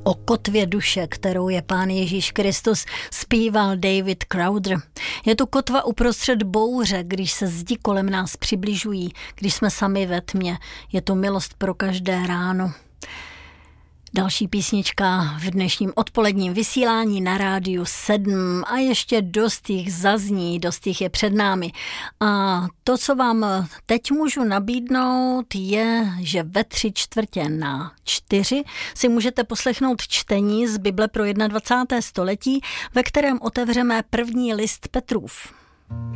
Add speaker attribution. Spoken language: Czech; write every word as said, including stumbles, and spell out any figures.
Speaker 1: O kotvě duše, kterou je Pán Ježíš Kristus, zpíval David Crowder. Je tu kotva uprostřed bouře, když se zdi kolem nás přibližují, když jsme sami ve tmě. Je to milost pro každé ráno. Další písnička v dnešním odpoledním vysílání na rádiu sedm a ještě dost jich zazní, dost jich je před námi. A to, co vám teď můžu nabídnout, je, že ve tři čtvrtě na čtyři si můžete poslechnout čtení z Bible pro dvacáté první století, ve kterém otevřeme první list Petrův.